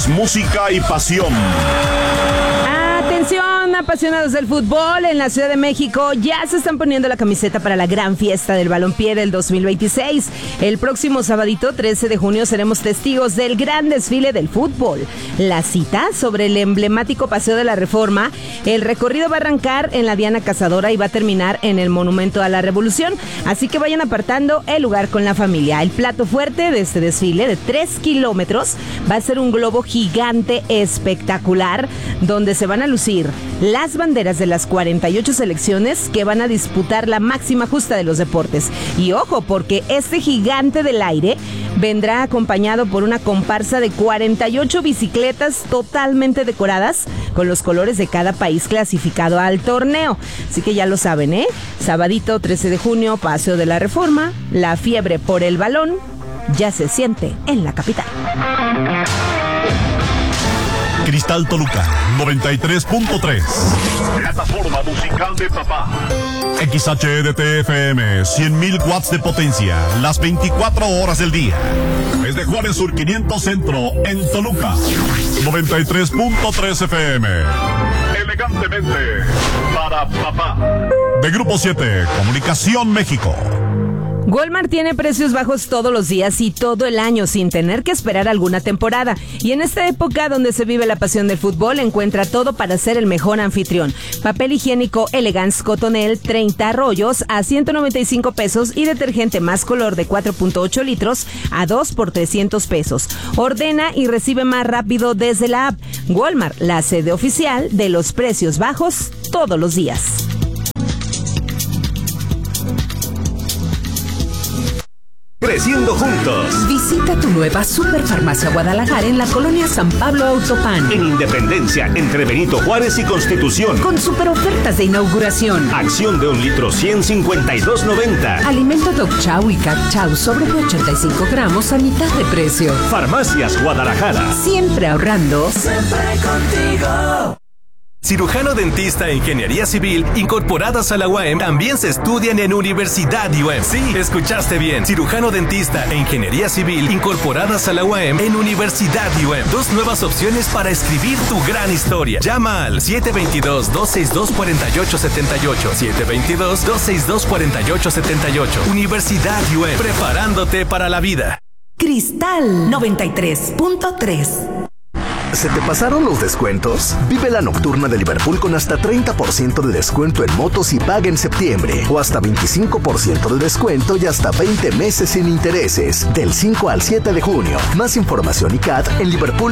deportes, música y pasión. Atención, apasionados del fútbol, en la Ciudad de México ya se están poniendo la camiseta para la gran fiesta del balompié del 2026. El próximo sabadito 13 de junio seremos testigos del gran desfile del fútbol. La cita sobre el emblemático Paseo de la Reforma, el recorrido va a arrancar en la Diana Cazadora y va a terminar en el Monumento a la Revolución, así que vayan apartando el lugar con la familia. El plato fuerte de este desfile de 3 kilómetros va a ser un globo gigante espectacular, donde se van a lucir las banderas de las 48 selecciones que van a disputar la máxima justa de los deportes. Y ojo, porque este gigante del aire vendrá acompañado por una comparsa de 48 bicicletas totalmente decoradas con los colores de cada país clasificado al torneo. Así que ya lo saben, ¿eh? Sabadito 13 de junio, Paseo de la Reforma, la fiebre por el balón ya se siente en la capital. Cristal Toluca 93.3. Plataforma musical de papá. XHDT-FM 100.000 watts de potencia, las 24 horas del día. Desde Juárez Sur 500 Centro en Toluca. 93.3 FM. Elegantemente para papá. De Grupo 7, Comunicación México. Walmart tiene precios bajos todos los días y todo el año sin tener que esperar alguna temporada. Y en esta época donde se vive la pasión del fútbol, encuentra todo para ser el mejor anfitrión. Papel higiénico Elegance Cotonel 30 rollos a 195 pesos y detergente Más Color de 4.8 litros a 2 por 300 pesos. Ordena y recibe más rápido desde la app. Walmart, la sede oficial de los precios bajos todos los días. Creciendo juntos. Visita tu nueva Superfarmacia Guadalajara en la colonia San Pablo Autopan. En Independencia, entre Benito Juárez y Constitución. Con super ofertas de inauguración. Acción de 1 litro 152.90. Alimento Dog Chow y Cat Chow sobre de 85 gramos a mitad de precio. Farmacias Guadalajara. Siempre ahorrando. Siempre contigo. Cirujano dentista e ingeniería civil incorporadas a la UAM también se estudian en Universidad UAM. Sí, escuchaste bien. Cirujano dentista e ingeniería civil incorporadas a la UAM en Universidad UAM. 2 nuevas opciones para escribir tu gran historia. Llama al 722-262-4878. 722-262-4878. Universidad UAM. Preparándote para la vida. Cristal 93.3. ¿Se te pasaron los descuentos? Vive la nocturna de Liverpool con hasta 30% de descuento en motos y paga en septiembre. O hasta 25% de descuento y hasta 20 meses sin intereses. Del 5 al 7 de junio. Más información y CAT en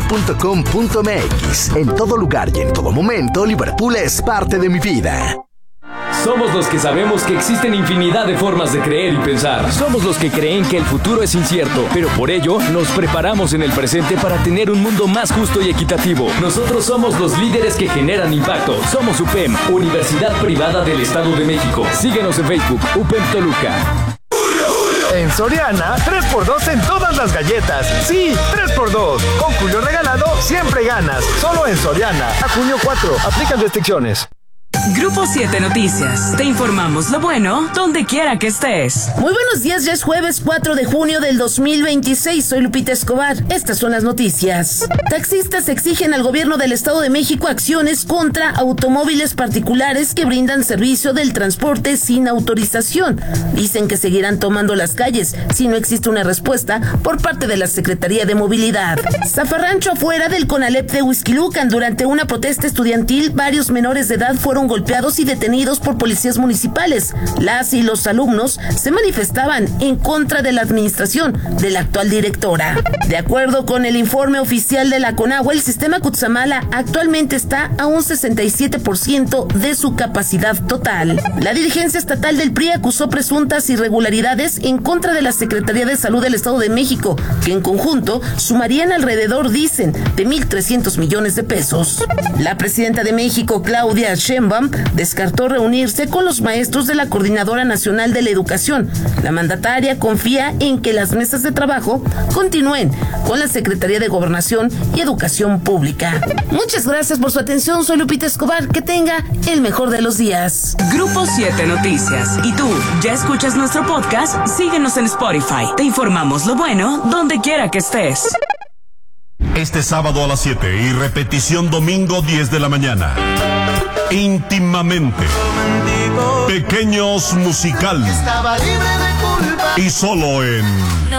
liverpool.com.mx. En todo lugar y en todo momento, Liverpool es parte de mi vida. Somos los que sabemos que existen infinidad de formas de creer y pensar. Somos los que creen que el futuro es incierto, pero por ello nos preparamos en el presente para tener un mundo más justo y equitativo. Nosotros somos los líderes que generan impacto. Somos UPEM, Universidad Privada del Estado de México. Síguenos en Facebook, UPEM Toluca. En Soriana, 3x2 en todas las galletas. Sí, 3x2. Con Julio regalado, siempre ganas. Solo en Soriana. A junio 4. Aplican restricciones. Grupo 7 Noticias. Te informamos lo bueno donde quiera que estés. Muy buenos días, ya es jueves 4 de junio del 2026. Soy Lupita Escobar. Estas son las noticias. Taxistas exigen al gobierno del Estado de México acciones contra automóviles particulares que brindan servicio del transporte sin autorización. Dicen que seguirán tomando las calles si no existe una respuesta por parte de la Secretaría de Movilidad. Zafarrancho afuera del Conalep de Huixquilucan. Durante una protesta estudiantil, varios menores de edad fueron golpeados y detenidos por policías municipales. Las y los alumnos se manifestaban en contra de la administración de la actual directora. De acuerdo con el informe oficial de la CONAGUA, el sistema Cutzamala actualmente está a un 67% de su capacidad total. La dirigencia estatal del PRI acusó presuntas irregularidades en contra de la Secretaría de Salud del Estado de México, que en conjunto sumarían alrededor, dicen, de 1,300 millones de pesos. La presidenta de México, Claudia Sheinbaum, descartó reunirse con los maestros de la Coordinadora Nacional de la Educación. La mandataria confía en que las mesas de trabajo continúen con la Secretaría de Gobernación y Educación Pública. Muchas gracias por su atención. Soy Lupita Escobar. Que tenga el mejor de los días. Grupo 7 Noticias. ¿Y tú, ya escuchas nuestro podcast? Síguenos en Spotify. Te informamos lo bueno donde quiera que estés. Este sábado a las 7 y repetición domingo 10 de la mañana. Íntimamente. Pequeños musical. Y solo en